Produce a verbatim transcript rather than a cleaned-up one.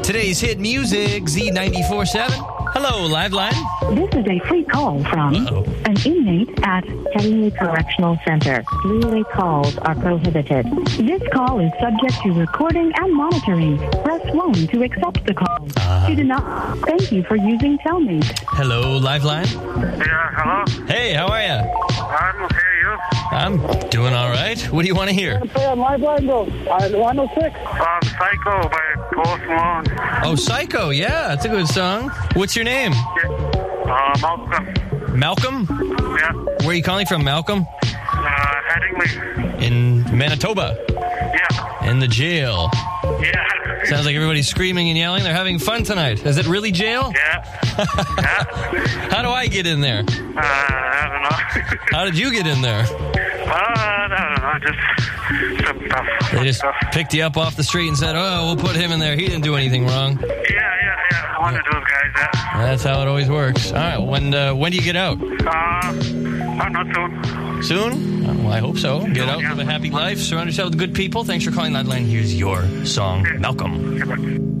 Today's hit music, Z ninety-four point seven. Hello, Liveline. This is a free call from Uh-oh. an inmate at Headingley Correctional Center. Three-way calls are prohibited. This call is subject to recording and monitoring. Press one to accept the call. Uh, To deny. Thank you for using Telmate. Hello, Liveline. Yeah, hello? Hey, how are you? I'm okay, you? I'm doing all right. What do you want to hear? Play on Liveline, though. Uh, one oh six. Um, Psycho by Post Malone. Oh, Psycho. Yeah, that's a good song. What's your name? Yeah. Uh, Malcolm. Malcolm? Yeah. Where are you calling from, Malcolm? Uh, Headingley. In Manitoba. Yeah. In the jail. Yeah. Sounds like everybody's screaming and yelling. They're having fun tonight. Is it really jail? Yeah. Yeah. How do I get in there? Uh, I don't know. How did you get in there? Uh, I don't know, just some stuff. They just stuff. picked you up off the street and said, oh, we'll put him in there. He didn't do anything wrong. Yeah, yeah, yeah. One of those guys, yeah. That's how it always works. All right, when uh, when do you get out? Uh, I'm not soon. Soon? Oh, well, I hope so. Get out, live a happy life, surround yourself with good people. Thanks for calling Liveline. Here's your song, Malcolm. Goodbye.